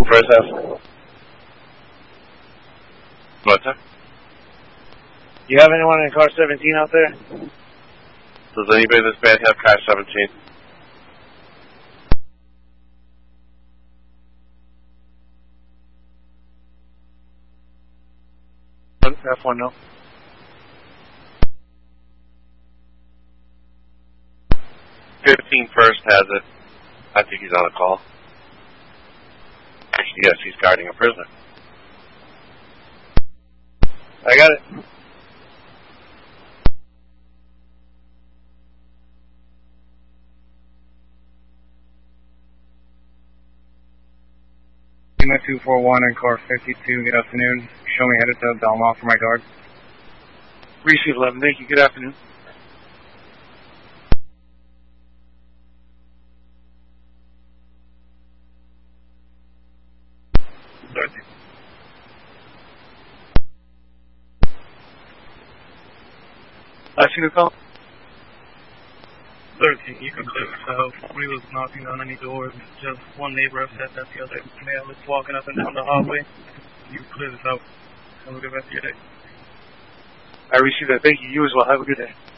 First house. What's that? You have anyone in car 17 out there? Does anybody this bad have car 17? F1, no. 15 first has it. I think he's on a call. Yes, he's guarding a prisoner. I got it. Lima 241 in car 52, good afternoon. Show me headed to Belmont for my guard. Receive 11, thank you, good afternoon. I see the call. 13, you can clear yourself. We was knocking on any doors. Just one neighbor upset that the other male was walking up and down the hallway. You can clear this out. Have a good rest of your day. I received that. Thank you. You as well. Have a good day.